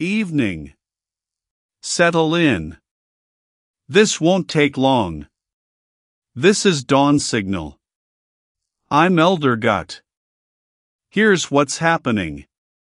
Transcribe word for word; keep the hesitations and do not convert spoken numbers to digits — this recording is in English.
Evening. Settle in. This won't take long. This is dawn signal. I'm Elder Gut. Here's what's happening.